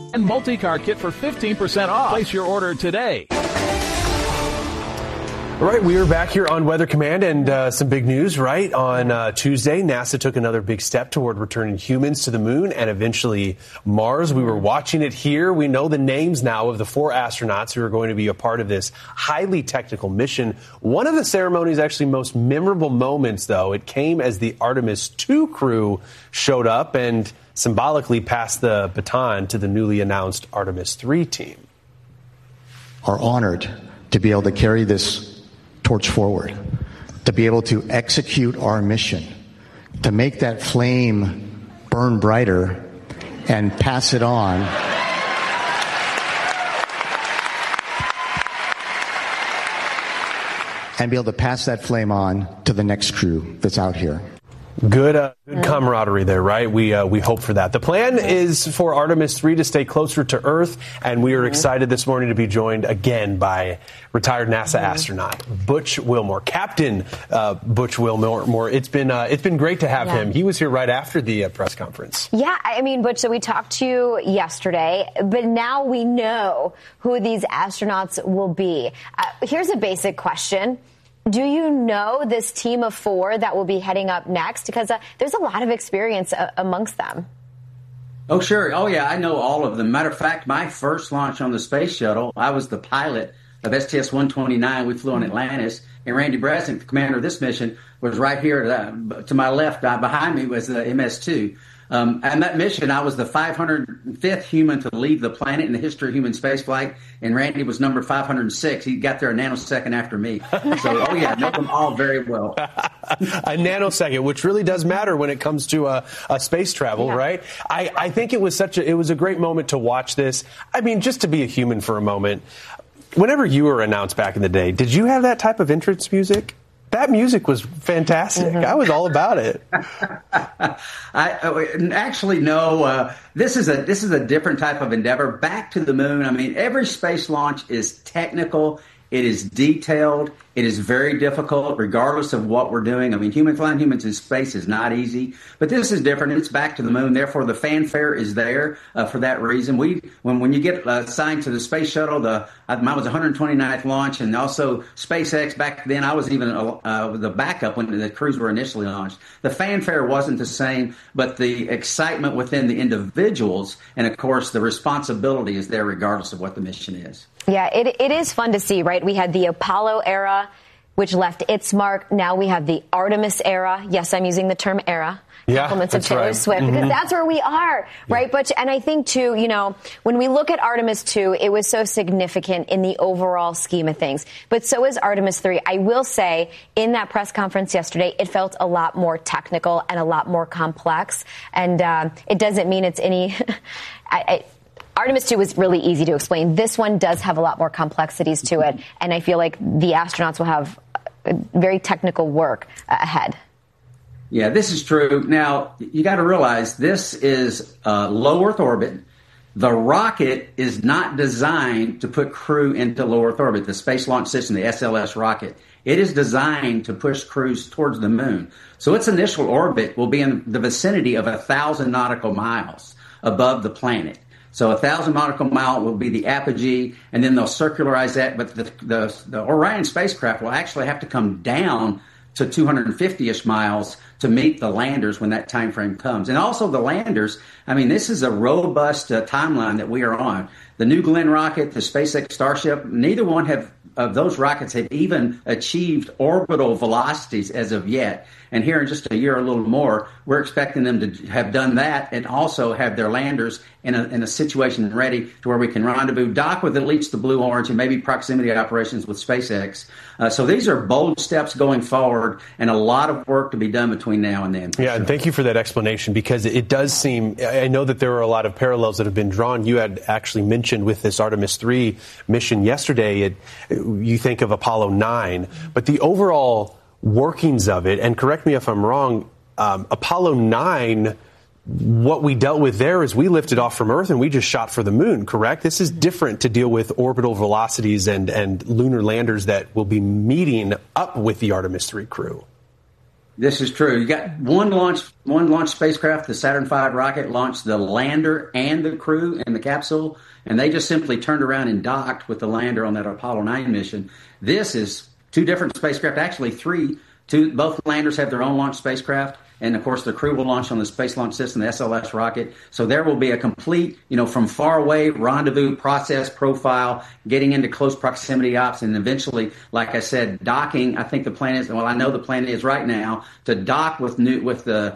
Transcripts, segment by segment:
and multi-car kit for 15% off. Place your order today. All right, we are back here on Weather Command, and some big news, right? On Tuesday, NASA took another big step toward returning humans to the moon and eventually Mars. We were watching it here. We know the names now of the 4 astronauts who are going to be a part of this highly technical mission. One of the ceremony's actually most memorable moments, though, it came as the Artemis II crew showed up and symbolically passed the baton to the newly announced Artemis III team. Are honored to be able to carry this torch forward, to be able to execute our mission, to make that flame burn brighter and pass it on. And be able to pass that flame on to the next crew that's out here. Good camaraderie there, right? We hope for that. The plan is for Artemis 3 to stay closer to Earth, and we are excited this morning to be joined again by retired NASA astronaut Butch Wilmore, Captain Butch Wilmore. It's been great to have him. He was here right after the press conference. Yeah, I mean, Butch, so we talked to you yesterday, but now we know who these astronauts will be. Here's a basic question. Do you know this team of 4 that will be heading up next? Because there's a lot of experience amongst them. Oh, sure. Oh, yeah, I know all of them. Matter of fact, my first launch on the space shuttle, I was the pilot of STS-129. We flew on Atlantis. And Randy Bresnik, the commander of this mission, was right here to my left. Behind me was the MS-2. And that mission, I was the 505th human to leave the planet in the history of human spaceflight, and Randy was number 506. He got there a nanosecond after me. So, oh yeah, know them all very well. A nanosecond, which really does matter when it comes to a space travel, right? I think it was a great moment to watch this. I mean, just to be a human for a moment. Whenever you were announced back in the day, did you have that type of entrance music? That music was fantastic. I was all about it. Actually, no. This is a different type of endeavor. Back to the moon. I mean, every space launch is technical. It is detailed. It is very difficult, regardless of what we're doing. I mean, flying humans in space is not easy, but this is different. It's back to the moon. Therefore, the fanfare is there for that reason. When you get assigned to the space shuttle, mine was 129th launch, and also SpaceX. Back then, I was even the backup when the crews were initially launched. The fanfare wasn't the same, but the excitement within the individuals, and of course, the responsibility is there, regardless of what the mission is. Yeah, it is fun to see, right? We had the Apollo era, which left its mark. Now we have the Artemis era. Yes, I'm using the term era. Compliments of Taylor Swift, because that's where we are, right? But and I think too, when we look at Artemis 2, it was so significant in the overall scheme of things. But so is Artemis 3. I will say, in that press conference yesterday, it felt a lot more technical and a lot more complex. And it doesn't mean it's any. Artemis 2 was really easy to explain. This one does have a lot more complexities to it, and I feel like the astronauts will have very technical work ahead. Yeah, this is true. Now, you got to realize this is low Earth orbit. The rocket is not designed to put crew into low Earth orbit. The Space Launch System, the SLS rocket, it is designed to push crews towards the moon. So its initial orbit will be in the vicinity of 1,000 nautical miles above the planet. So 1,000 nautical mile will be the apogee, and then they'll circularize that. But the Orion spacecraft will actually have to come down to 250-ish miles to meet the landers when that time frame comes. And also the landers, I mean, this is a robust timeline that we are on. The New Glenn rocket, the SpaceX Starship, neither one of those rockets have even achieved orbital velocities as of yet. And here in just a year or a little more, we're expecting them to have done that and also have their landers in a situation ready to where we can rendezvous, dock with at least the Blue Orange, and maybe proximity operations with SpaceX. So these are bold steps going forward, and a lot of work to be done between now and then. Yeah, and thank you for that explanation, because it does seem, I know that there are a lot of parallels that have been drawn. You had actually mentioned with this Artemis 3 mission yesterday, you think of Apollo 9, but the overall workings of it, and correct me if I'm wrong, Apollo 9, what we dealt with there is we lifted off from Earth and we just shot for the moon, correct? This is different to deal with orbital velocities and lunar landers that will be meeting up with the Artemis 3 crew. This is true. You got one launch spacecraft, the Saturn V rocket, launched the lander and the crew and the capsule, and they just simply turned around and docked with the lander on that Apollo 9 mission. This is two different spacecraft, actually three. Both landers have their own launch spacecraft. And, of course, the crew will launch on the Space Launch System, the SLS rocket. So there will be a complete, from far away rendezvous process profile, getting into close proximity ops, and eventually, like I said, docking. I think the plan is, I know the plan is right now to dock with the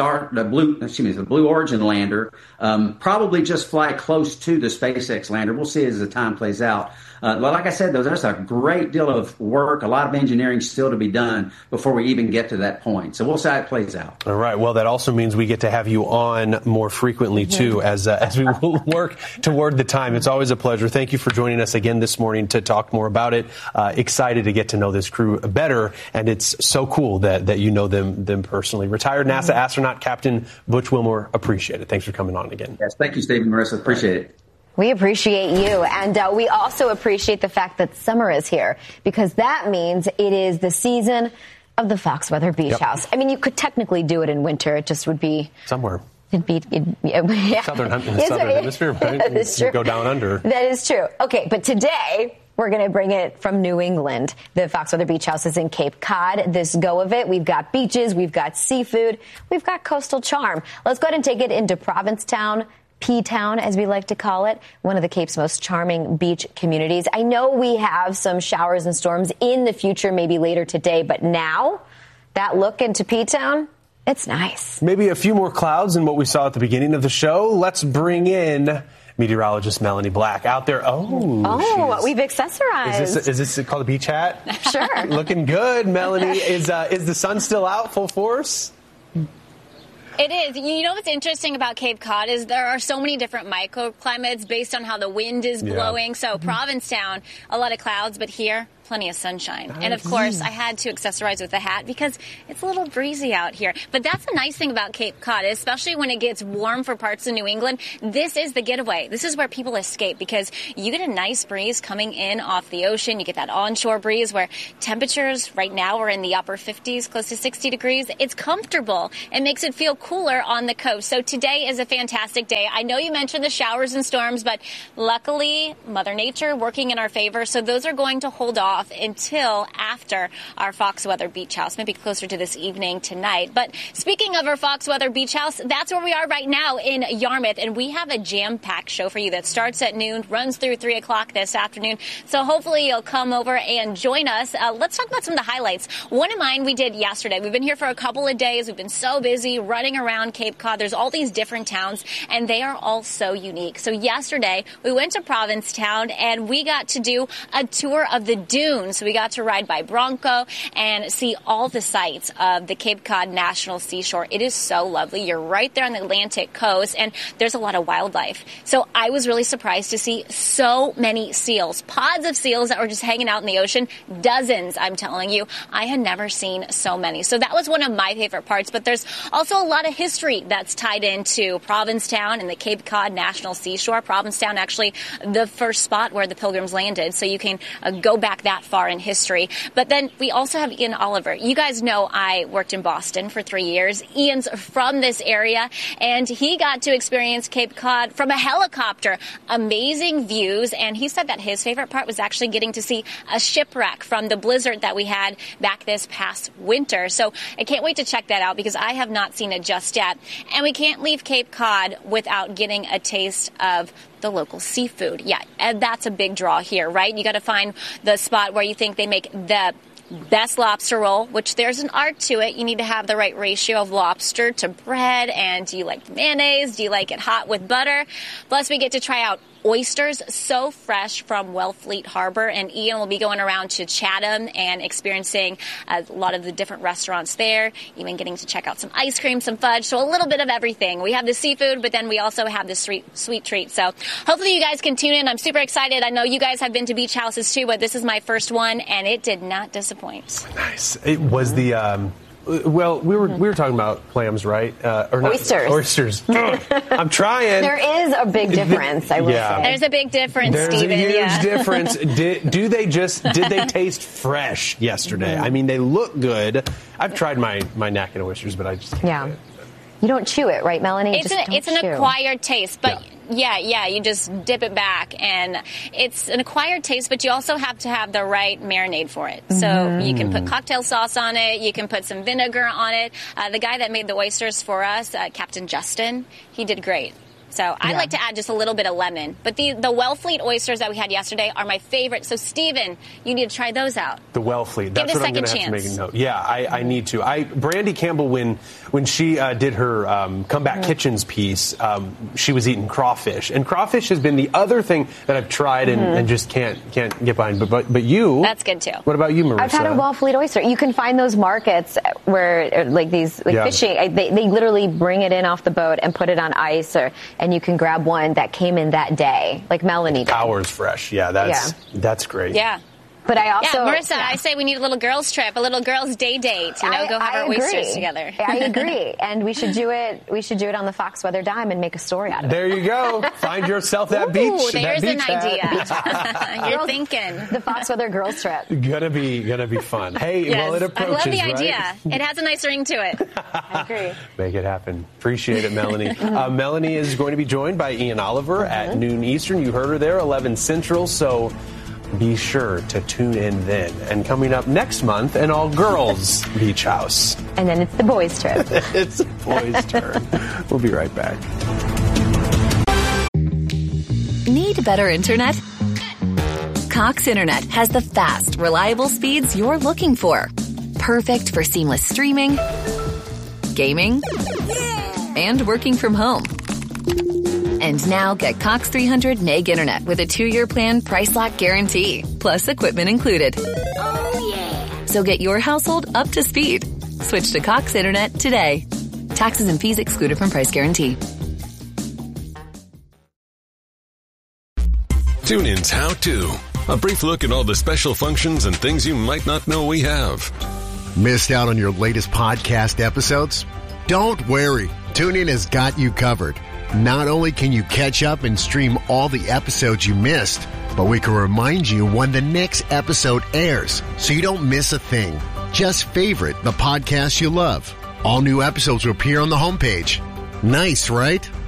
Blue Origin lander, probably just fly close to the SpaceX lander. We'll see as the time plays out. Well, like I said, though, there's a great deal of work, a lot of engineering still to be done before we even get to that point. So we'll see how it plays out. All right. Well, that also means we get to have you on more frequently, too, as we work toward the time. It's always a pleasure. Thank you for joining us again this morning to talk more about it. Excited to get to know this crew better, and it's so cool that you know them personally. Retired NASA astronaut Captain Butch Wilmore, appreciate it. Thanks for coming on again. Yes, thank you, Steve and Marissa. Appreciate it. We appreciate you, and we also appreciate the fact that summer is here, because that means it is the season of the Fox Weather Beach House. I mean, you could technically do it in winter. It just would be somewhere. It'd be southern hemisphere, right? That is true. Go down under. That is true. Okay, but today we're going to bring it from New England. The Fox Weather Beach House is in Cape Cod. This go of it. We've got beaches, we've got seafood, we've got coastal charm. Let's go ahead and take it into Provincetown. P-Town, as we like to call it, one of the Cape's most charming beach communities. I know we have some showers and storms in the future, maybe later today, but now that look into P-Town, it's nice. Maybe a few more clouds than what we saw at the beginning of the show. Let's bring in meteorologist Melanie Black out there. We've accessorized. Is this called a beach hat? Sure. Looking good, Melanie. Is the sun still out full force? It is. You know what's interesting about Cape Cod is there are so many different microclimates based on how the wind is blowing. So Provincetown, a lot of clouds, but here, plenty of sunshine. Nice. And of course, I had to accessorize with a hat because it's a little breezy out here. But that's the nice thing about Cape Cod, especially when it gets warm for parts of New England. This is the getaway. This is where people escape because you get a nice breeze coming in off the ocean. You get that onshore breeze where temperatures right now are in the upper 50s, close to 60 degrees. It's comfortable. It makes it feel cooler on the coast. So today is a fantastic day. I know you mentioned the showers and storms, but luckily Mother Nature working in our favor. So those are going to hold off until after our Fox Weather Beach House, maybe closer to this evening tonight. But speaking of our Fox Weather Beach House, that's where we are right now in Yarmouth, and we have a jam-packed show for you that starts at noon, runs through 3 o'clock this afternoon. So hopefully you'll come over and join us. Let's talk about some of the highlights. One of mine we did yesterday. We've been here for a couple of days. We've been so busy running around Cape Cod. There's all these different towns, and they are all so unique. So yesterday we went to Provincetown, and we got to do a tour of the dunes. So we got to ride by Bronco and see all the sights of the Cape Cod National Seashore. It is so lovely. You're right there on the Atlantic coast, and there's a lot of wildlife. So I was really surprised to see so many seals, pods of seals that were just hanging out in the ocean. Dozens, I'm telling you. I had never seen so many. So that was one of my favorite parts, but there's also a lot of history that's tied into Provincetown and the Cape Cod National Seashore. Provincetown, actually the first spot where the Pilgrims landed, so you can go back that far in history. But then we also have Ian Oliver. You guys know I worked in Boston for 3 years. Ian's from this area, and he got to experience Cape Cod from a helicopter. Amazing views, and he said that his favorite part was actually getting to see a shipwreck from the blizzard that we had back this past winter. So I can't wait to check that out because I have not seen it just yet. And we can't leave Cape Cod without getting a taste of the local seafood. Yeah, and that's a big draw here, right? You got to find the spot where you think they make the best lobster roll, which there's an art to it. You need to have the right ratio of lobster to bread. And do you like mayonnaise? Do you like it hot with butter? Plus, we get to try out oysters, so fresh from Wellfleet Harbor, and Ian will be going around to Chatham and experiencing a lot of the different restaurants there, even getting to check out some ice cream, some fudge, so a little bit of everything. We have the seafood, but then we also have the sweet treat. So hopefully you guys can tune in. I'm super excited. I know you guys have been to beach houses too, but this is my first one, and it did not disappoint. Nice. It was the Well, we were talking about clams, right? Or oysters. Oysters. I'm trying. There is a big difference, I will say. There's a big difference, Stephen. There's a huge difference. Did they taste fresh yesterday? I mean, they look good. I've tried my neck and oysters, but I just can't do it. You don't chew it, right, Melanie? It's an acquired taste, but you just dip it back, and it's an acquired taste, but you also have to have the right marinade for it. So you can put cocktail sauce on it, you can put some vinegar on it. The guy that made the oysters for us, Captain Justin, he did great. So I like to add just a little bit of lemon. But the Wellfleet oysters that we had yesterday are my favorite. So, Stephen, you need to try those out. The Wellfleet. That's what I'm going to have to make a note. Yeah, I need to. Brandy Campbell, when she did her Comeback Kitchens piece, she was eating crawfish. And crawfish has been the other thing that I've tried and just can't get behind. But you... That's good, too. What about you, Marissa? I've had a Wellfleet oyster. You can find those markets where, fishing, they literally bring it in off the boat and put it on ice, and you can grab one that came in that day, like Melanie did. Hours fresh. Yeah, that's great. Yeah. But I also... Marissa, I say we need a little girls trip, a little girls day date, go have our oysters together. I agree. And we should do it on the Fox Weather Dime and make a story out of it. There you go. Find yourself that beach. There's an idea. You're thinking. The Fox Weather girls trip. Gonna be fun. Hey, well, it approaches, I love the idea. It has a nice ring to it. I agree. Make it happen. Appreciate it, Melanie. Melanie is going to be joined by Ian Oliver at noon Eastern. You heard her there, 11 Central, so... be sure to tune in then. And coming up next month, an all-girls beach house. And then it's the boys' trip. It's the boys' turn. We'll be right back. Need better internet? Cox Internet has the fast, reliable speeds you're looking for. Perfect for seamless streaming, gaming, and working from home. And now get Cox 300 meg internet with a 2-year plan price lock guarantee, plus equipment included. Oh, yeah. So get your household up to speed. Switch to Cox Internet today. Taxes and fees excluded from price guarantee. TuneIn's How To. A brief look at all the special functions and things you might not know we have. Missed out on your latest podcast episodes? Don't worry. TuneIn has got you covered. Not only can you catch up and stream all the episodes you missed, but we can remind you when the next episode airs so you don't miss a thing. Just favorite the podcast you love. All new episodes will appear on the homepage. Nice, right?